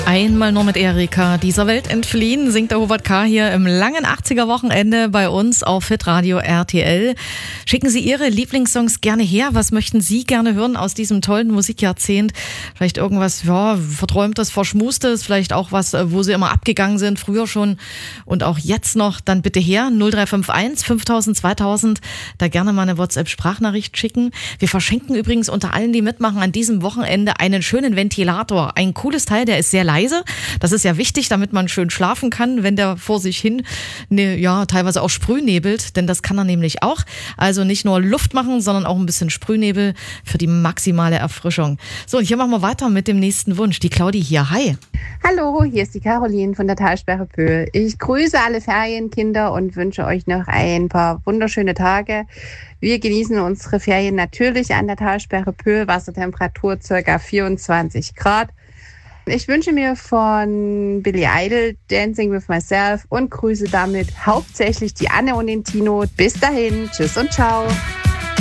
Einmal nur mit Erika, dieser Welt entfliehen, singt der Hubert K. hier im langen 80er-Wochenende bei uns auf Hitradio RTL. Schicken Sie Ihre Lieblingssongs gerne her. Was möchten Sie gerne hören aus diesem tollen Musikjahrzehnt? Vielleicht irgendwas, Verträumtes, Verschmustes, vielleicht auch was, wo Sie immer abgegangen sind, früher schon und auch jetzt noch. Dann bitte her, 0351 5000 2000, da gerne mal eine WhatsApp-Sprachnachricht schicken. Wir verschenken übrigens unter allen, die mitmachen, an diesem Wochenende einen schönen Ventilator. Ein cooles Teil, der ist sehr leise. Das ist ja wichtig, damit man schön schlafen kann, wenn der vor sich hin teilweise auch sprühnebelt, denn das kann er nämlich auch. Also nicht nur Luft machen, sondern auch ein bisschen Sprühnebel für die maximale Erfrischung. So, und hier machen wir weiter mit dem nächsten Wunsch. Die Claudi hier. Hi. Hallo, hier ist die Caroline von der Talsperre Pöhl. Ich grüße alle Ferienkinder und wünsche euch noch ein paar wunderschöne Tage. Wir genießen unsere Ferien natürlich an der Talsperre Pöhl, Wassertemperatur ca. 24 Grad. Ich wünsche mir von Billy Idol Dancing with Myself und grüße damit hauptsächlich die Anne und den Tino. Bis dahin, tschüss und ciao.